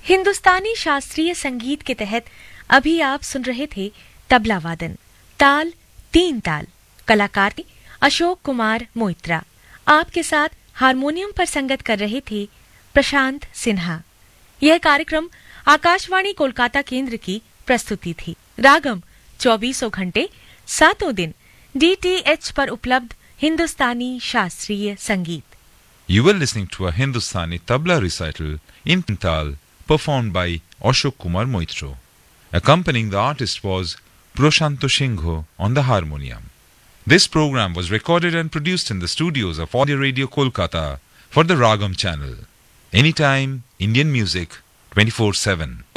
हिंदुस्तानी शास्त्रीय संगीत के तहत अभी आप सुन रहे थे तबला वादन, ताल 3 ताल। कलाकार थे अशोक कुमार मोइत्रा। आपके साथ हारमोनियम पर संगत कर रहे थे प्रशांत सिन्हा। यह कार्यक्रम आकाशवाणी कोलकाता केंद्र की प्रस्तुति थी। रागम 24 घंटे 7 दिन DTH पर उपलब्ध हिंदुस्तानी शास्त्रीय संगीत। You were listening to a Hindustani tabla recital in Tal performed by Ashok Kumar Moitra. Accompanying the artist was Prashanto Shingho on the harmonium. This program was recorded and produced in the studios of Audio Radio Kolkata for the Ragam channel. Anytime, Indian music, 24/7.